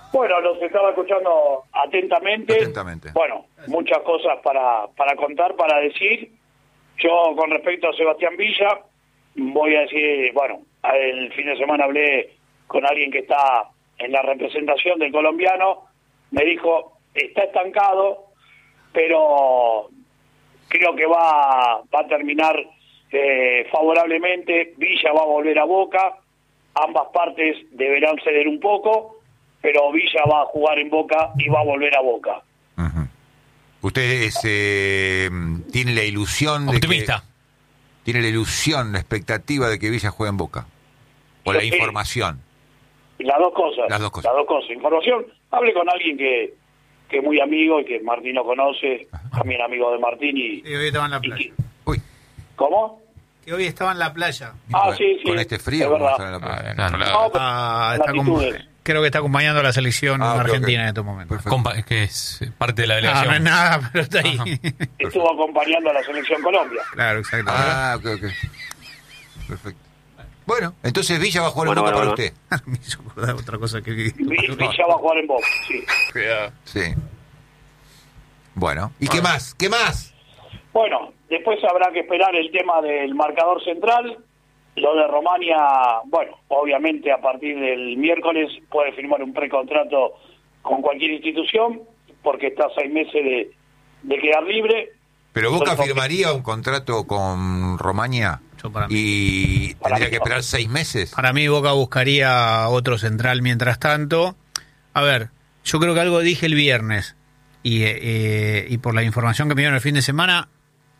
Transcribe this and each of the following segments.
Bueno, los estaba escuchando atentamente. Bueno, muchas cosas para contar, para decir. Yo, con respecto a Sebastián Villa, voy a decir, bueno, el fin de semana hablé con alguien que está en la representación del colombiano. Me dijo, está estancado, pero creo que va a terminar favorablemente. Villa va a volver a Boca. Ambas partes deberán ceder un poco, pero Villa va a jugar en Boca y va a volver a Boca. Uh-huh. ¿Usted tiene la ilusión optimista? ¿Tiene la ilusión, la expectativa de que Villa juegue en Boca? ¿O la información? Las dos cosas. Información. Hablé con alguien que es muy amigo y que Martín lo conoce, también amigo de Martín. Y hoy estaba en la playa. ¿Cómo? Que hoy estaba en la playa. Sí. Con este frío, ¿cómo está en la playa? Creo que está acompañando a la selección argentina en estos momentos. Es que es parte de la delegación. No es nada, pero está ahí. Estuvo acompañando a la selección Colombia. Claro, exacto. Ok. Perfecto. Bueno, entonces Villa va a jugar en Boca para usted. Me hizo acordar otra cosa que vi. Villa va a jugar en Boca, sí. Cuidado. Sí. Bueno, ¿y qué más? ¿Qué más? Bueno, después habrá que esperar el tema del marcador central. Lo de Romania, bueno, obviamente a partir del miércoles puede firmar un precontrato con cualquier institución, porque está a 6 meses de quedar libre. ¿Pero Boca firmaría un contrato con Romania y tendría que esperar 6 meses? Para mí Boca buscaría otro central mientras tanto. A ver, yo creo que algo dije el viernes, y por la información que me dieron el fin de semana,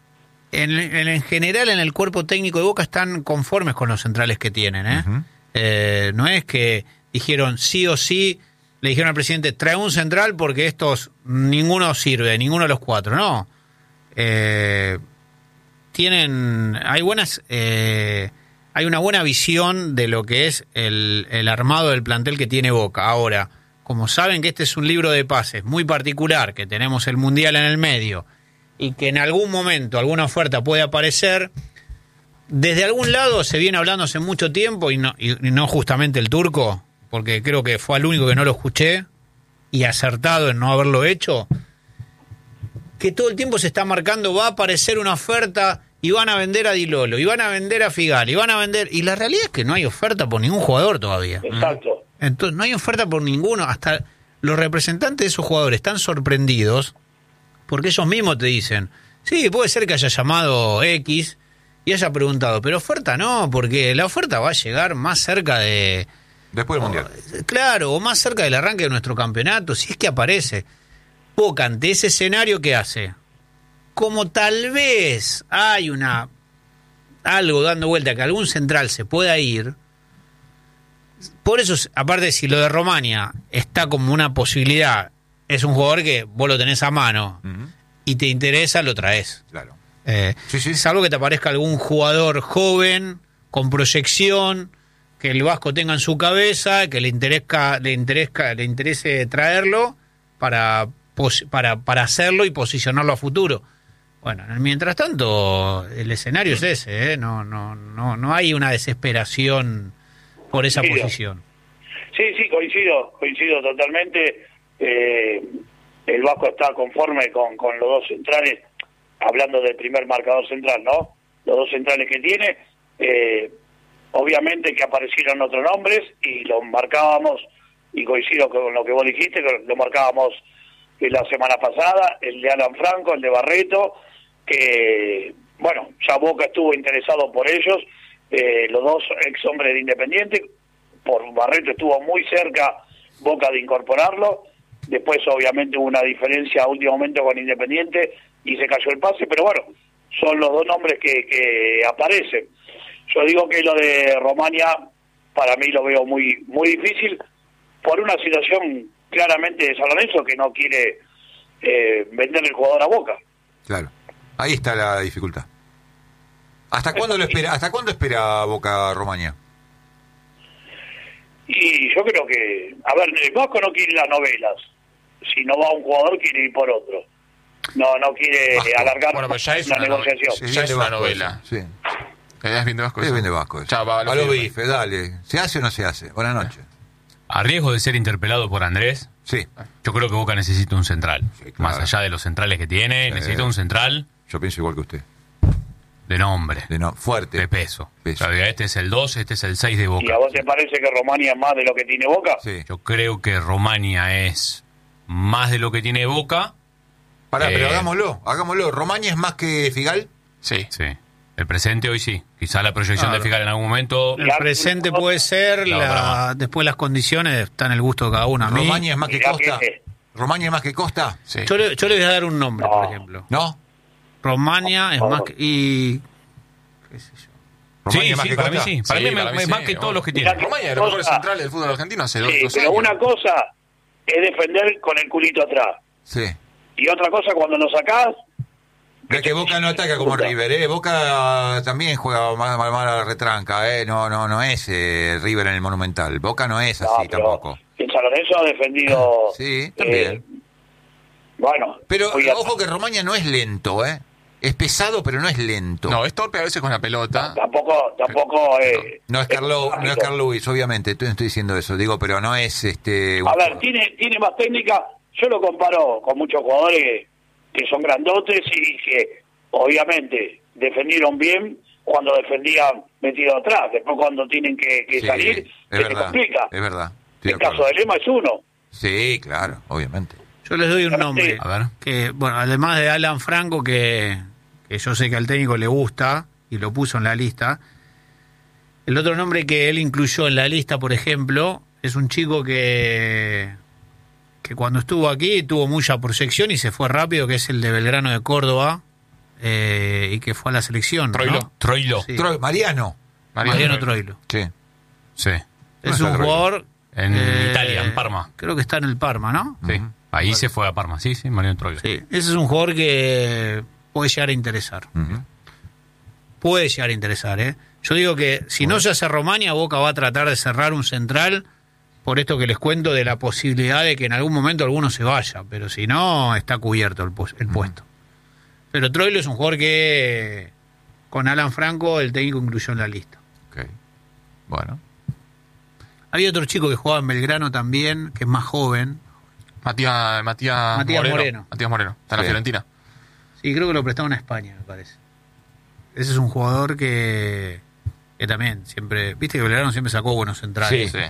en general en el cuerpo técnico de Boca están conformes con los centrales que tienen, Uh-huh. No es que dijeron sí o sí, le dijeron al presidente, trae un central porque estos, ninguno sirve, ninguno de los 4, no. Hay una buena visión de lo que es el armado del plantel que tiene Boca. Ahora, como saben que este es un libro de pases muy particular, que tenemos el Mundial en el medio, y que en algún momento alguna oferta puede aparecer, desde algún lado se viene hablando hace mucho tiempo, y no justamente el turco, porque creo que fue el único que no lo escuché, y acertado en no haberlo hecho, que todo el tiempo se está marcando, va a aparecer una oferta y van a vender a Di Lolo, y van a vender a Figal, y la realidad es que no hay oferta por ningún jugador todavía. Exacto. Entonces no hay oferta por ninguno, hasta los representantes de esos jugadores están sorprendidos, porque ellos mismos te dicen, sí, puede ser que haya llamado X y haya preguntado, pero oferta no, porque la oferta va a llegar más cerca de... Después del Mundial. Claro, o más cerca del arranque de nuestro campeonato, si es que aparece. Boca, ante ese escenario, ¿qué hace? Como tal vez hay algo dando vuelta que algún central se pueda ir, por eso, aparte, si lo de Romania está como una posibilidad, es un jugador que vos lo tenés a mano, uh-huh, y te interesa, lo traes. Claro. Sí. Salvo que te aparezca algún jugador joven, con proyección, que el Vasco tenga en su cabeza, que le interese traerlo para hacerlo y posicionarlo a futuro. Bueno, mientras tanto, el escenario es ese, no hay una desesperación por esa posición. Sí, coincido totalmente. El Vasco está conforme con los dos centrales, hablando del primer marcador central, ¿no? Los dos centrales que tiene, obviamente que aparecieron otros nombres y los marcábamos, y coincido con lo que vos dijiste, lo marcábamos la semana pasada, el de Alan Franco, el de Barreto, que, bueno, ya Boca estuvo interesado por ellos, los dos ex hombres de Independiente. Por Barreto estuvo muy cerca Boca de incorporarlo. Después obviamente hubo una diferencia a último momento con Independiente y se cayó el pase, pero bueno, son los dos nombres que aparecen. Yo digo que lo de Romania para mí lo veo muy muy difícil por una situación claramente de San Lorenzo, que no quiere vender el jugador a Boca. Claro, ahí está la dificultad. ¿Hasta cuándo lo espera? ¿Hasta cuándo espera Boca Romania? Y yo creo que, a ver, el Vasco no quiere las novelas. Si no va un jugador, quiere ir por otro. No quiere alargar la negociación. Ya es una novela. Sí. ¿Es bien de Vasco? Es bien de Vasco. A lo bife, dale. ¿Se hace o no se hace? Buenas noches. A riesgo de ser interpelado por Andrés, Sí, yo creo que Boca necesita un central. Sí, claro. Más allá de los centrales que tiene, Sí. necesita un central yo pienso igual que usted. de nombre, Fuerte. de peso. Peso. O sea, este es el 2, este es el 6 de ¿Y Boca. a vos te parece que Romania es más de lo que tiene Boca? Sí. Yo creo que Romania es más de lo que tiene Boca. Pará, pero hagámoslo. ¿Romaña es más que Figal? Sí. Sí. El presente hoy sí. Quizá la proyección Claro. de Figal en algún momento. El presente puede ser, No, para más. después las condiciones están en el gusto de cada uno. A mí, ¿Romaña es más que Mirá Costa? que- ¿Romaña es más que Costa? Sí. yo le voy a dar un nombre, No. por ejemplo. ¿No? Romania es más que... Y, qué sé yo. ¿Romaña Sí, es más sí, que para mí Costa? sí. Para Sí, mí para mí es sí, más que todos los que Mirá tiene. que- Romaña de los mejores Cosa- centrales del fútbol argentino hace Sí, dos pero años. una cosa es defender con el culito atrás. Sí. Y otra cosa cuando lo sacás... Es que Boca no ataca como River, ¿eh? Boca también juega más a la retranca, ¿eh? No es River en el Monumental. Boca no es No, así pero tampoco. el San Lorenzo ha defendido... Sí, también. Bueno. Pero muy ojo que Romaña no es lento, ¿eh? Es pesado, pero no es lento. No, es torpe a veces con la pelota. Tampoco... No es Carlos Luis, obviamente. Estoy diciendo eso, digo, pero no es A ver, tiene más técnica. Yo lo comparo con muchos jugadores que son grandotes y que obviamente defendieron bien cuando defendían metido atrás. Después cuando tienen que Sí, salir, es se te verdad, complica. es verdad. Estoy El de caso acuerdo. de Lema es uno. Sí, claro, obviamente. Yo les doy un nombre. A ver. Que, bueno, además de Alan Franco, que yo sé que al técnico le gusta y lo puso en la lista. El otro nombre que él incluyó en la lista, por ejemplo, es un chico que cuando estuvo aquí tuvo mucha proyección y se fue rápido, que es el de Belgrano de Córdoba, y que fue a la selección. ¿no? Troilo. Sí. Mariano. Mariano Troilo. Sí. Sí. Es está un Troilo? jugador... En Italia, en Parma. Creo que está en el Parma, ¿no? Sí. Ahí se fue a Parma. Sí, Mariano Troilo. Sí. Ese es un jugador que puede llegar a interesar. Ujú. Puede llegar a interesar, ¿eh? Yo digo que si no se hace Romania, Boca va a tratar de cerrar un central por esto que les cuento de la posibilidad de que en algún momento alguno se vaya, pero si no, está cubierto el puesto. Pero Troilo es un jugador que con Alan Franco el técnico incluyó en la lista. Ok. Bueno. Había otro chico que jugaba en Belgrano también, que es más joven. Matías Moreno. Matías Moreno. Está en la Sí. Fiorentina. Sí, creo que lo prestaron a España, me parece. Ese es un jugador que también siempre... Viste que Belgrano siempre sacó buenos centrales. Sí.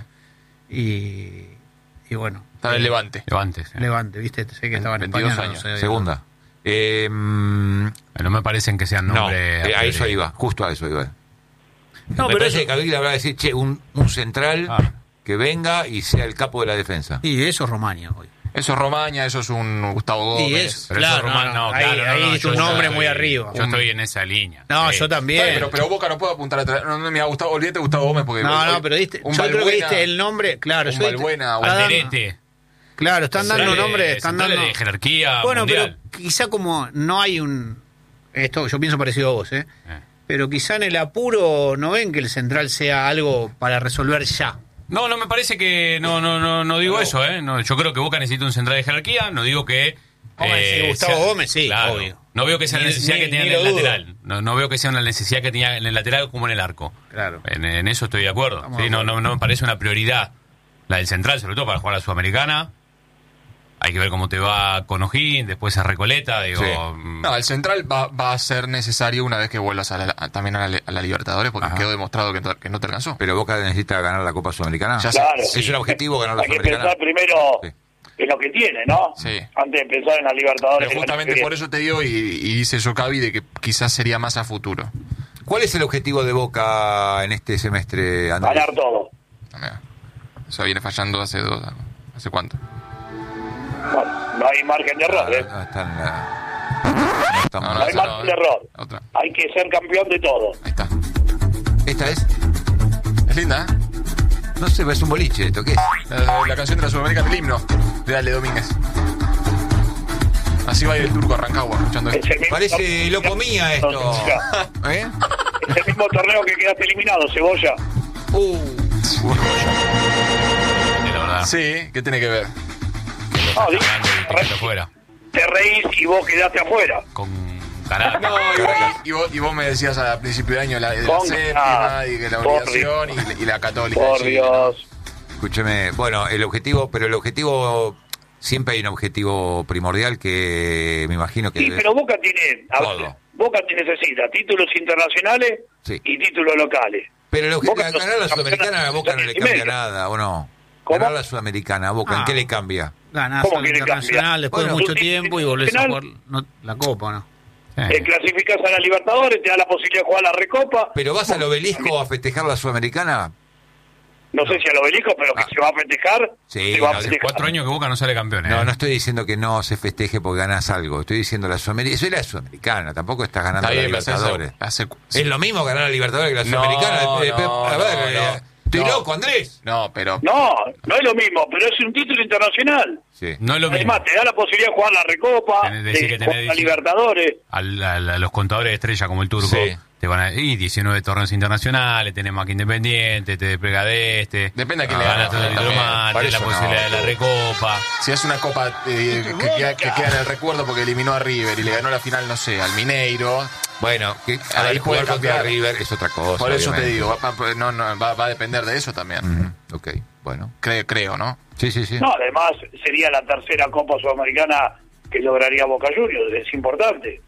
Y bueno. Está en el Levante. Levante. Sí. Levante, ¿viste? Sé que estaba en 22 España. años. No sé. Segunda. No me parecen que sean No, nombres. a eso iba, justo a eso iba. No, Me pero parece eso, que Cavill habrá de decir, che, un central Ah. que venga y sea el capo de la defensa. sí, eso es Romaña hoy. Eso es Romaña, eso es un Gustavo Y Gómez. eso. Pero Claro, eso Román, no, no, ahí- claro, ahí es yo un nombre estoy- muy arriba. Yo estoy en esa línea. No, Sí. yo también. Pero Boca no puede apuntar atrás. No, me ha gustado. Olvídate de Gustavo Gómez porque. No, pero diste, un yo creo que Balbuena- diste el nombre, claro. un yo diste- Balbuena, está dando- Alderete. Claro, están dando Centrales- nombres, están centrales dando... de jerarquía Bueno, mundial. pero quizá como no hay un... Esto yo pienso parecido a vos, ¿eh? Pero quizá en el apuro no ven que el central sea algo para resolver ya. No me parece que no digo eso, ¿eh? No, yo creo que Boca necesita un central de jerarquía, no digo que Hombre, sí, Gustavo Gómez, sí, claro. obvio. No veo que sea la Ni- necesidad ni- que tenía ni en el lo dudo. lateral. No veo que sea una necesidad que tenía en el lateral como en el arco. Claro. En eso estoy de acuerdo. Estamos Sí, de acuerdo. no me parece una prioridad la del central, sobre todo para jugar a la Sudamericana. Hay que ver cómo te va con O'Higgins, después a Recoleta, digo... Sí. No, el central va a ser necesario una vez que vuelvas también a la Libertadores, porque Ajá. quedó demostrado que no te alcanzó. Pero Boca necesita ganar la Copa Sudamericana. Ya sé. Claro. Es un objetivo ganar la Hay que Sudamericana. pensar primero Sí. en lo que tiene, ¿no? Sí. Antes de pensar en la Libertadores. Pero justamente por eso te digo, y dice Socavi, de que quizás sería más a futuro. ¿Cuál es el objetivo de Boca en este semestre, Andrés? Ganar todo. Mira, eso viene fallando ¿hace cuánto? Bueno, no hay margen de error, ¿eh? No está en la... no estamos- No hay esa margen de error. Otra. Hay que ser campeón de todo. Ahí está. ¿Esta es? Es linda, ¿eh? No sé, es un boliche esto, ¿qué es? La canción de la Sudamericana, el himno de Ale Domínguez. Así va a ir el turco a Rancagua escuchando Es esto. el mismo Parece torneo- lo comía esto. ¿Eh? Es el mismo torneo que quedaste eliminado, Cebolla. La verdad. Sí, ¿qué tiene que ver? No, di- Ganando y tirando afuera. te reís y vos quedaste afuera. Con carácter. No, y vos me decías al principio de año de la Con- séptima y que la por obligación y la católica. Por sí, Dios. Escúcheme, bueno, el objetivo siempre hay un objetivo primordial que me imagino que Sí, pero Boca tiene, todo. Boca necesita títulos internacionales Sí. y títulos locales. Pero el Boca objetivo, ganar la Sudamericana a Boca no le cambia nada, ¿o no? ¿Cómo? Ganar la Sudamericana a Boca, ¿en Ah. qué le cambia? Ganás ¿Cómo al que le internacional cambia? después Bueno, de mucho tú tiempo y tienes volvés a internacional. jugar la Copa, ¿no? Clasificás a la Libertadores, te da la posibilidad de jugar a la Recopa. ¿Pero vas al obelisco a festejar la Sudamericana? No sé si al obelisco, pero que se va a festejar. Sí, se va no, a de festejar. 4 años que Boca no sale campeón, ¿eh? No estoy diciendo que no se festeje porque ganas algo. Estoy diciendo la Sudamericana. Soy la Sudamericana, tampoco estás ganando Está la bien, pero Libertadores. sí. Es lo mismo ganar la Libertadores que la No, Sudamericana. A ver, no. estoy No. loco, Andrés. No, pero... No es lo mismo, pero es un título internacional. Sí. No es lo mismo. Además, te da la posibilidad de jugar la Recopa, Tenés que decir que de jugar tenés la Libertadores. A los contadores de estrella como el Turco Sí. te van a ir 19 torneos internacionales, tenés más que Independiente, te despega de este. Depende a quién le ganas gane todo el título también. más, Por tenés la eso no, posibilidad de la tú. Recopa. Si es una copa que queda en el recuerdo porque eliminó a River y le ganó la final, no sé, al Mineiro, Bueno, que a Ahí ver, puede jugar contra cambiar. River es otra cosa. por eso te obviamente. digo, va a depender de eso también. Ok, bueno. Creo, ¿no? Sí. No, además sería la tercera Copa Sudamericana que lograría Boca Juniors, es importante.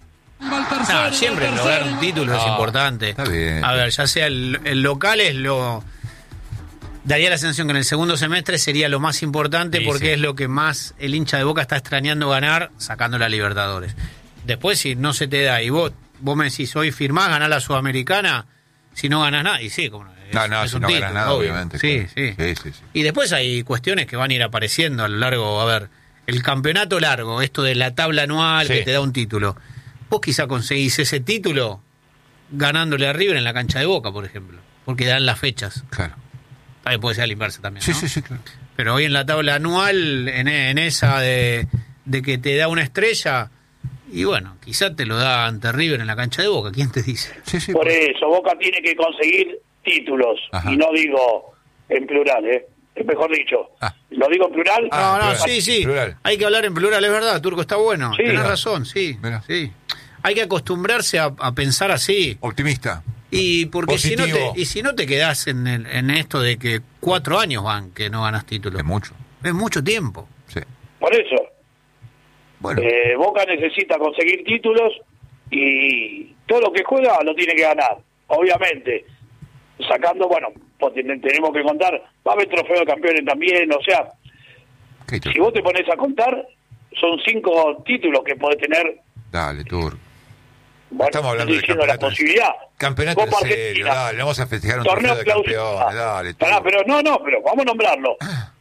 No, siempre lograr un título es importante. está bien. A ver, ya sea el local es lo... Daría la sensación que en el segundo semestre sería lo más importante Sí, porque sí. es lo que más el hincha de Boca está extrañando ganar sacando la Libertadores. Después, si no se te da y vos me decís, hoy firmás, ganás la Sudamericana, si no ganás nada, y sí, como es Si un no título, ganas nada, obvio. obviamente. Sí, claro. sí. Sí. Y después hay cuestiones que van a ir apareciendo a lo largo, a ver, el campeonato largo, esto de la tabla anual Sí. que te da un título. Vos quizá conseguís ese título ganándole a River en la cancha de Boca, por ejemplo, porque dan las fechas. Claro. También puede ser a la inversa también, Sí, ¿no? sí, claro. Pero hoy en la tabla anual, en esa de que te da una estrella, y bueno, quizá te lo da ante River en la cancha de Boca, ¿quién te dice? Sí, Por eso, Boca tiene que conseguir títulos, Ajá. y no digo en plural, es mejor dicho. Ah. Lo digo en plural. Ah, No, plural. sí. Plural. Hay que hablar en plural, es verdad, Turco, está bueno. Sí. Tenés Mira. razón, sí. Mira. Sí. Hay que acostumbrarse a pensar así. Optimista. Y porque si Positivo. no te quedás en esto de que 4 años van que no ganas título. Es mucho. Es mucho tiempo. Sí. Por eso, Bueno. Boca necesita conseguir títulos y todo lo que juega lo tiene que ganar. Obviamente, sacando, pues tenemos que contar, va a haber trofeo de campeones también, o sea, ¿Qué si vos te pones a contar, son 5 títulos que podés tener. Dale, Turco. Bueno, Estamos hablando estoy de diciendo la campeonato. posibilidad. Campeonato en Copa serio, Argentina, dale. Vamos a festejar un torneo trofeo de clausura. campeones, dale, Pará, Turco. pero vamos a nombrarlo.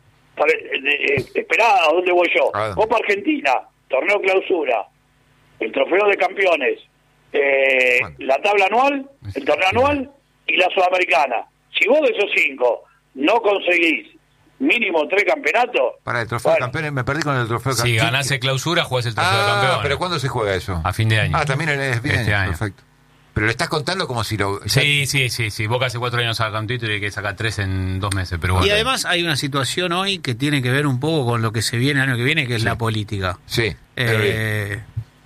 Esperá, ¿a dónde voy yo? Ah. Copa Argentina, torneo clausura, el trofeo de campeones, Bueno. la tabla anual, el torneo anual y la sudamericana. Si vos de esos 5 no conseguís mínimo 3 campeonatos, Para el trofeo de bueno, campeones, me perdí con el trofeo de Si campeones. ganás el clausura, jugás el trofeo de Ah, campeón. pero ¿cuándo se juega eso? A fin de año. Ah, también es bien. Este año. Perfecto. Pero le estás contando como si lo... Sí. Boca hace 4 años saca un título y hay que sacar 3 en 2 meses. Pero bueno. Y además hay una situación hoy que tiene que ver un poco con lo que se viene el año que viene, que es la política. Sí. pero bien.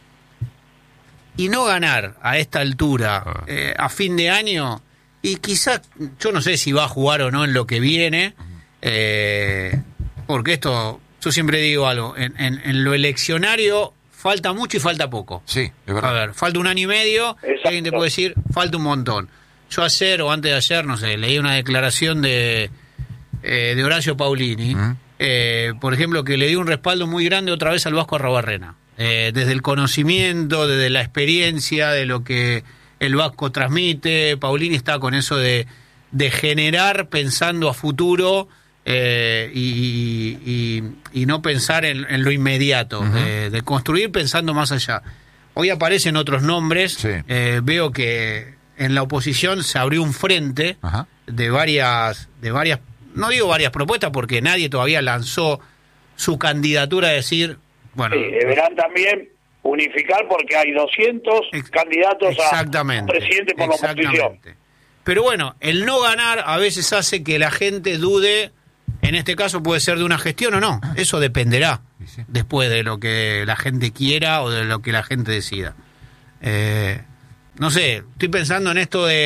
Y no ganar a esta altura, a fin de año, y quizás, yo no sé si va a jugar o no en lo que viene, porque esto, yo siempre digo algo, en lo eleccionario falta mucho y falta poco. Sí, es A verdad. ver, falta un año y medio, Exacto. alguien te puede decir, falta un montón. Yo ayer o antes de ayer, no sé, leí una declaración de Horacio Paulini, por ejemplo, que le dio un respaldo muy grande otra vez al Vasco Arrobarrena. Desde el conocimiento, desde la experiencia, de lo que el Vasco transmite. Paulini está con eso de generar pensando a futuro y no pensar en lo inmediato, de construir pensando más allá. Hoy aparecen otros nombres, Sí. veo que en la oposición se abrió un frente Ajá. de varias, no digo varias propuestas porque nadie todavía lanzó su candidatura a decir, bueno, deberán también unificar porque hay 200 candidatos a exactamente, presidente por la oposición. exactamente. Pero bueno, el no ganar a veces hace que la gente dude, en este caso puede ser de una gestión o no, eso dependerá Sí. después de lo que la gente quiera o de lo que la gente decida. No sé, estoy pensando en esto de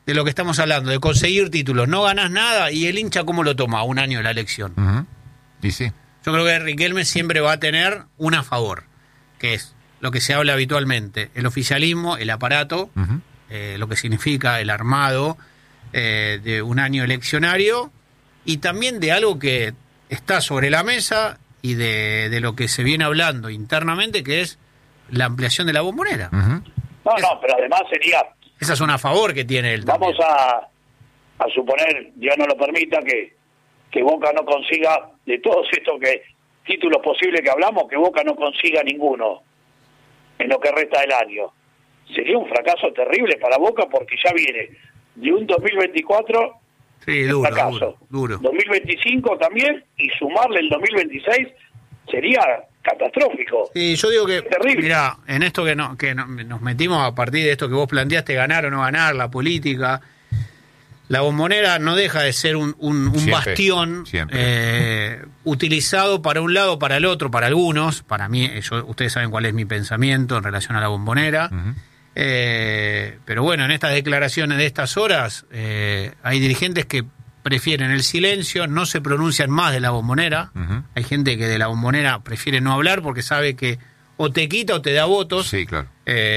de lo que estamos hablando, de conseguir títulos. No ganás nada y el hincha, ¿cómo lo toma? Un año de la elección. Y sí. Yo creo que Riquelme siempre va a tener una a favor, que es lo que se habla habitualmente, el oficialismo, el aparato, lo que significa el armado de un año eleccionario, y también de algo que está sobre la mesa y de lo que se viene hablando internamente, que es la ampliación de la Bombonera. No, pero además sería... Esa es una a favor que tiene él también. Vamos a suponer, Dios no lo permita, que Boca no consiga, de todos estos títulos posibles que hablamos, que Boca no consiga ninguno en lo que resta del año. Sería un fracaso terrible para Boca, porque ya viene de un 2024 fracaso. Duro. 2025 también, y sumarle el 2026 sería catastrófico. Sí, yo digo que, terrible. Mirá, en esto que nos metimos a partir de esto que vos planteaste, ganar o no ganar, la política, la Bombonera no deja de ser un bastión utilizado para un lado, para el otro, para algunos. Para mí, ustedes saben cuál es mi pensamiento en relación a la Bombonera. Pero bueno, en estas declaraciones de estas horas hay dirigentes que prefieren el silencio, no se pronuncian más de la Bombonera. Hay gente que de la Bombonera prefiere no hablar porque sabe que o te quita o te da votos. Sí, claro.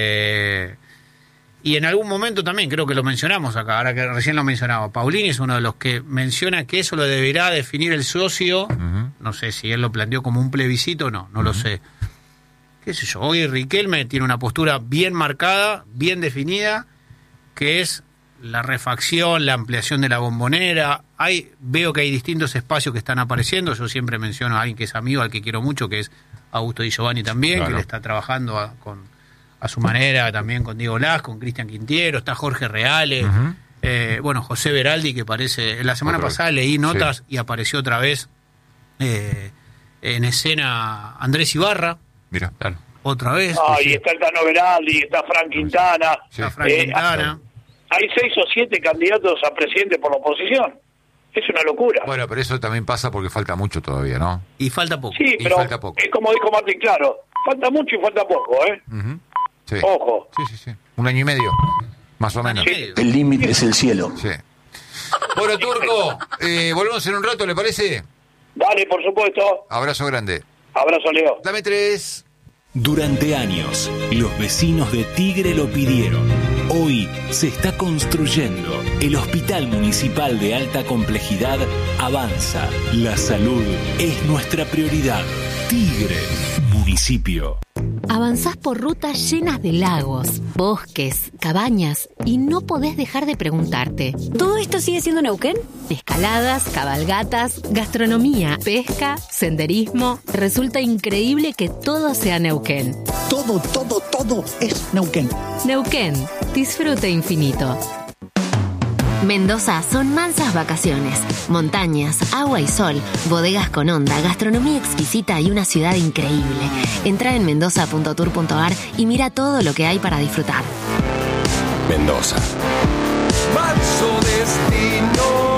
Y en algún momento también, creo que lo mencionamos acá, ahora que recién lo mencionaba, Paulini es uno de los que menciona que eso lo deberá definir el socio. No sé si él lo planteó como un plebiscito o no lo sé. Qué sé yo, hoy Riquelme tiene una postura bien marcada, bien definida, que es la refacción, la ampliación de la Bombonera. Veo que hay distintos espacios que están apareciendo. Yo siempre menciono a alguien que es amigo, al que quiero mucho, que es Augusto Di Giovanni también, claro, que le está trabajando a su manera, también con Diego Las, con Cristian Quintiero, está Jorge Reale, bueno, José Beraldi, que parece, la semana pasada leí notas y apareció otra vez en escena Andrés Ibarra. Mira, claro. Otra vez. Y está el Tano Beraldi, está Frank Quintana. Está Frank Quintana. Hay 6 o 7 candidatos a presidente por la oposición. Es una locura. Bueno, pero eso también pasa porque falta mucho todavía, ¿no? Y falta poco. Sí, pero falta poco. Es como dijo Martín, claro, falta mucho y falta poco, ¿eh? Sí. Ojo. Sí. 1 año y medio, más o menos. Sí. El límite es el cielo. Sí. Bueno, Turco, volvemos en un rato, ¿le parece? Dale, por supuesto. Abrazo grande. Abrazo, Leo. Dame 3. Durante años, los vecinos de Tigre lo pidieron. Hoy se está construyendo. El Hospital Municipal de Alta Complejidad avanza. La salud es nuestra prioridad. Tigre, municipio. Avanzás por rutas llenas de lagos, bosques, cabañas y no podés dejar de preguntarte: ¿todo esto sigue siendo Neuquén? Escaladas, cabalgatas, gastronomía, pesca, senderismo. Resulta increíble que todo sea Neuquén. Todo es Neuquén. Neuquén, disfrute infinito. Mendoza son mansas vacaciones, montañas, agua y sol, bodegas con onda, gastronomía exquisita y una ciudad increíble. Entra en mendoza.tour.ar y mira todo lo que hay para disfrutar. Mendoza. Manso destino.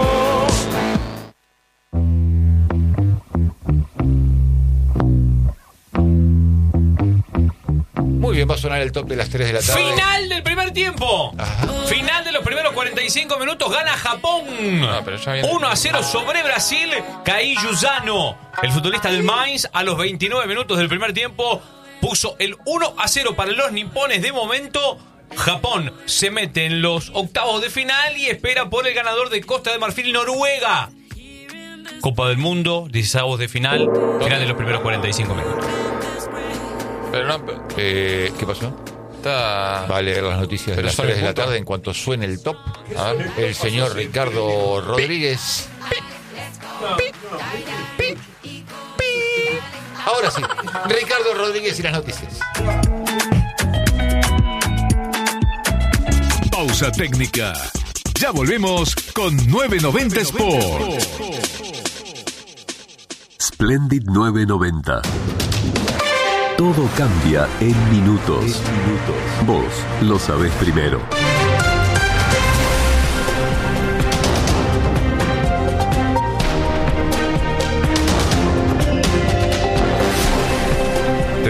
Muy bien, va a sonar el top de las 3 de la tarde. ¡Final del primer tiempo! Ajá. Final de los primeros 45 minutos. Gana Japón. 1-0 sobre Brasil. Kai Yuzano, el futbolista del Mainz, a los 29 minutos del primer tiempo, puso el 1-0 para los nipones. De momento, Japón se mete en los octavos de final y espera por el ganador de Costa de Marfil y Noruega. Copa del Mundo, 16avos de final. Final de los primeros 45 minutos. Pero no, ¿qué pasó? Va a leer las noticias de las 3 de la tarde en cuanto suene el top. A ver, el señor Ricardo Rodríguez. Ahora sí, Ricardo Rodríguez y las noticias. Pausa técnica. Ya volvemos con 990 Sport. Splendid 990. Todo cambia en minutos. Vos lo sabés primero.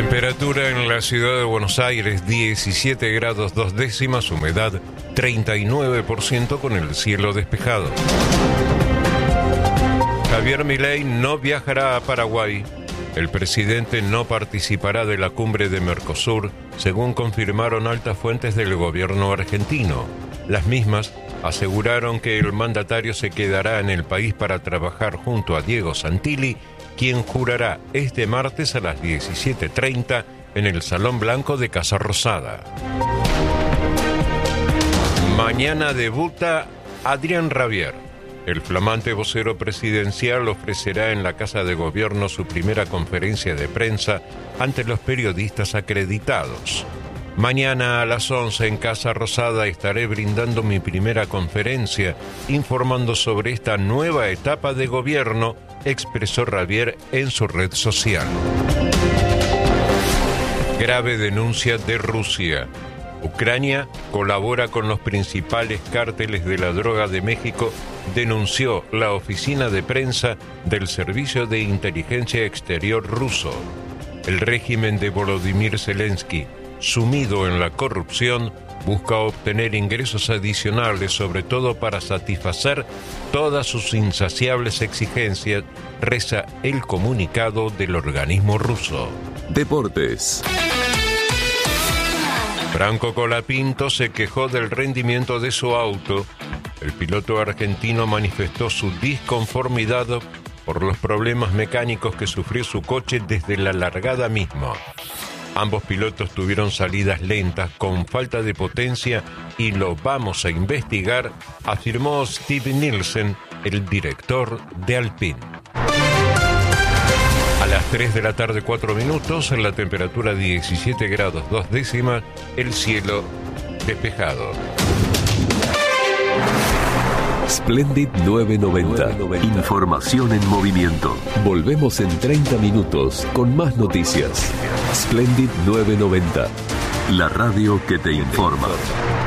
Temperatura en la ciudad de Buenos Aires, 17 grados 2 décimas, humedad 39% con el cielo despejado. Javier Milei no viajará a Paraguay. El presidente no participará de la cumbre de Mercosur, según confirmaron altas fuentes del gobierno argentino. Las mismas aseguraron que el mandatario se quedará en el país para trabajar junto a Diego Santilli, quien jurará este martes a las 17:30 en el Salón Blanco de Casa Rosada. Mañana debuta Adrián Rabier. El flamante vocero presidencial ofrecerá en la Casa de Gobierno su primera conferencia de prensa ante los periodistas acreditados. Mañana a las 11 en Casa Rosada estaré brindando mi primera conferencia, informando sobre esta nueva etapa de gobierno, expresó Rabier en su red social. Grave denuncia de Rusia. Ucrania colabora con los principales cárteles de la droga de México, denunció la oficina de prensa del Servicio de Inteligencia Exterior ruso. El régimen de Volodymyr Zelensky, sumido en la corrupción, busca obtener ingresos adicionales, sobre todo para satisfacer todas sus insaciables exigencias, reza el comunicado del organismo ruso. Deportes. Franco Colapinto se quejó del rendimiento de su auto. El piloto argentino manifestó su disconformidad por los problemas mecánicos que sufrió su coche desde la largada misma. Ambos pilotos tuvieron salidas lentas, con falta de potencia, y lo vamos a investigar, afirmó Steve Nielsen, el director de Alpine. A las 3 de la tarde, 4 minutos, la temperatura 17 grados 2 décimas, el cielo despejado. Splendid 990. Información en movimiento. Volvemos en 30 minutos con más noticias. Splendid 990. La radio que te informa.